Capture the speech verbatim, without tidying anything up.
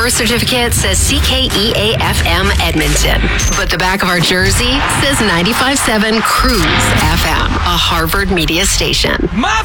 birth certificate says C K E A F M Edmonton, but the back of our jersey says ninety-five point seven Cruise F M, a Harvard media station. My